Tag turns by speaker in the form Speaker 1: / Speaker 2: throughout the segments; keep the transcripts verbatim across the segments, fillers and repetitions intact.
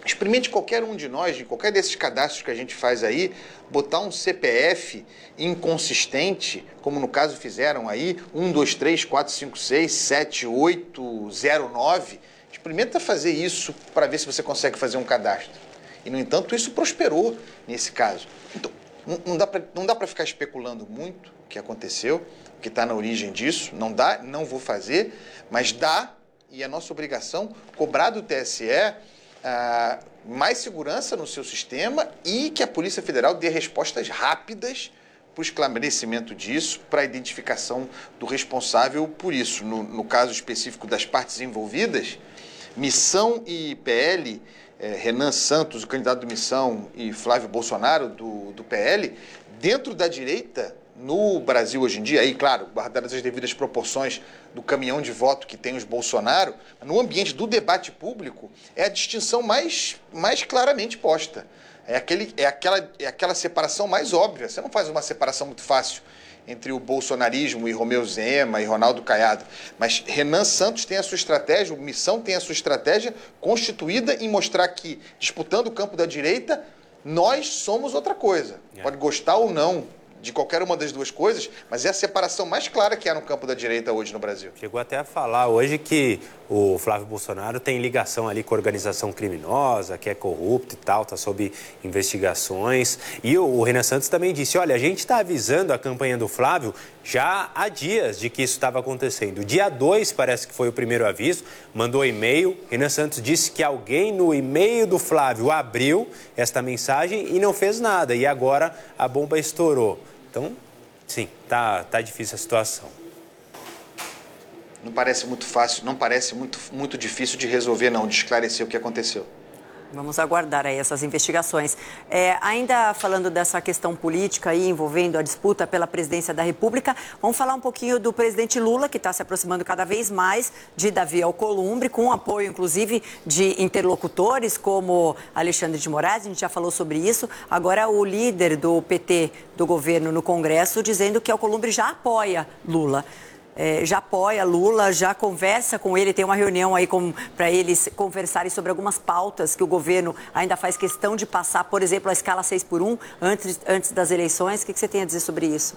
Speaker 1: Experimente qualquer um de nós, de qualquer desses cadastros que a gente faz aí, botar um C P F inconsistente, como no caso fizeram aí, um, dois, três, quatro, cinco, seis, sete, oito, zero, nove. Experimenta fazer isso para ver se você consegue fazer um cadastro. E, no entanto, isso prosperou nesse caso. Então, não dá pra, não dá para ficar especulando muito o que aconteceu, o que está na origem disso. Não dá, não vou fazer, mas dá, e é nossa obrigação, cobrar do T S E ah, mais segurança no seu sistema e que a Polícia Federal dê respostas rápidas para o esclarecimento disso, para a identificação do responsável por isso. No, no caso específico das partes envolvidas, Missão e P L, eh, Renan Santos, o candidato do Missão, e Flávio Bolsonaro, do, do P L, dentro da direita, no Brasil hoje em dia, aí, claro, guardadas as devidas proporções do caminhão de voto que tem os Bolsonaro, no ambiente do debate público, é a distinção mais, mais claramente posta. É, aquele, é, aquela, é aquela separação mais óbvia. Você não faz uma separação muito fácil entre o bolsonarismo e Romeu Zema e Ronaldo Caiado. Mas Renan Santos tem a sua estratégia, o Missão tem a sua estratégia constituída em mostrar que, disputando o campo da direita, nós somos outra coisa. É. Pode gostar ou não de qualquer uma das duas coisas, mas é a separação mais clara que há no campo da direita hoje no Brasil.
Speaker 2: Chegou até a falar hoje que o Flávio Bolsonaro tem ligação ali com a organização criminosa, que é corrupto e tal, está sob investigações. E o Renan Santos também disse, olha, a gente está avisando a campanha do Flávio já há dias de que isso estava acontecendo. Dia dois parece que foi o primeiro aviso, mandou e-mail. Renan Santos disse que alguém no e-mail do Flávio abriu esta mensagem e não fez nada. E agora a bomba estourou. Então, sim, tá, tá difícil a situação.
Speaker 1: Não parece muito fácil, não parece muito, muito difícil de resolver, não, de esclarecer o que aconteceu.
Speaker 3: Vamos aguardar aí essas investigações. É, ainda falando dessa questão política aí, envolvendo a disputa pela presidência da República, vamos falar um pouquinho do presidente Lula, que está se aproximando cada vez mais de Davi Alcolumbre, com apoio, inclusive, de interlocutores como Alexandre de Moraes, a gente já falou sobre isso. Agora, o líder do P T do governo no Congresso dizendo que Alcolumbre já apoia Lula. É, já apoia Lula, já conversa com ele, tem uma reunião aí para eles conversarem sobre algumas pautas que o governo ainda faz questão de passar, por exemplo, a escala seis por um antes, antes das eleições. O que, que você tem a dizer sobre isso?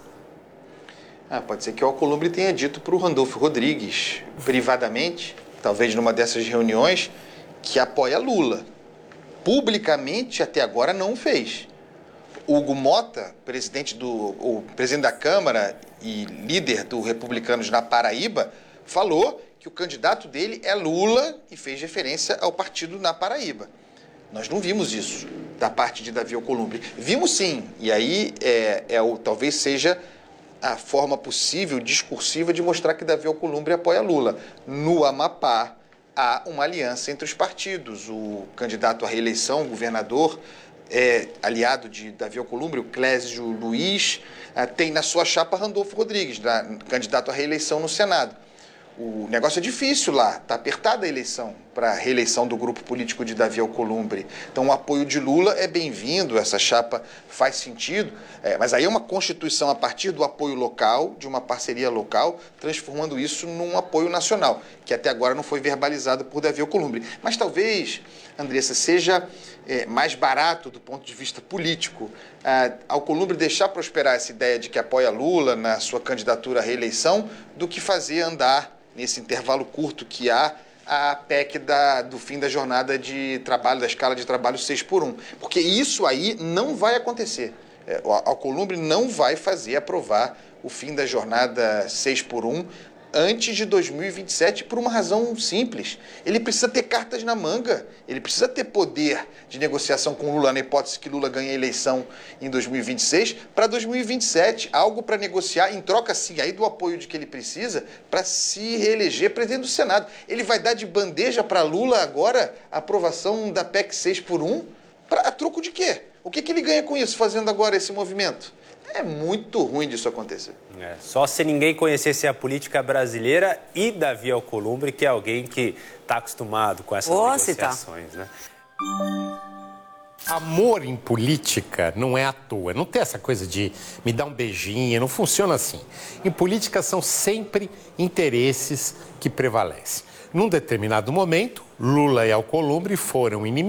Speaker 1: Ah, pode ser que o Alcolumbre tenha dito para o Randolfo Rodrigues, privadamente, talvez numa dessas reuniões, que apoia Lula. Publicamente, até agora, não o fez. Hugo Mota, presidente, do, o presidente da Câmara e líder do Republicanos na Paraíba, falou que o candidato dele é Lula e fez referência ao partido na Paraíba. Nós não vimos isso da parte de Davi Alcolumbre. Vimos sim, e aí é, é o, talvez seja a forma possível, discursiva, de mostrar que Davi Alcolumbre apoia Lula. No Amapá, há uma aliança entre os partidos. O candidato à reeleição, o governador, é, aliado de Davi Alcolumbre, o Clésio Luiz, é, tem na sua chapa Randolfo Rodrigues, na, candidato à reeleição no Senado. O negócio é difícil lá, está apertada a eleição para a reeleição do grupo político de Davi Alcolumbre. Então o apoio de Lula é bem-vindo, essa chapa faz sentido, é, mas aí é uma constituição a partir do apoio local, de uma parceria local, transformando isso num apoio nacional, que até agora não foi verbalizado por Davi Alcolumbre. Mas talvez, Andressa, seja é, mais barato do ponto de vista político é, Alcolumbre deixar prosperar essa ideia de que apoia Lula na sua candidatura à reeleição do que fazer andar nesse intervalo curto que há a P E C da, do fim da jornada de trabalho, da escala de trabalho seis por um. Porque isso aí não vai acontecer. É, o Alcolumbre não vai fazer aprovar o fim da jornada seis por um antes de dois mil e vinte e sete, por uma razão simples. Ele precisa ter cartas na manga, ele precisa ter poder de negociação com Lula, na hipótese que Lula ganhe a eleição em dois mil e vinte e seis, para dois mil e vinte e sete, algo para negociar, em troca, sim, aí do apoio de que ele precisa para se reeleger presidente do Senado. Ele vai dar de bandeja para Lula agora a aprovação da P E C seis por um? Pra, a troco de quê? O que, que ele ganha com isso, fazendo agora esse movimento? É muito ruim disso acontecer.
Speaker 2: É, só se ninguém conhecesse a política brasileira e Davi Alcolumbre, que é alguém que está acostumado com essas
Speaker 3: oh,
Speaker 2: negociações,
Speaker 3: tá.
Speaker 2: né?
Speaker 4: Amor em política não é à toa. Não tem essa coisa de me dar um beijinho, não funciona assim. Em política são sempre interesses que prevalecem. Num determinado momento, Lula e Alcolumbre foram inimigos.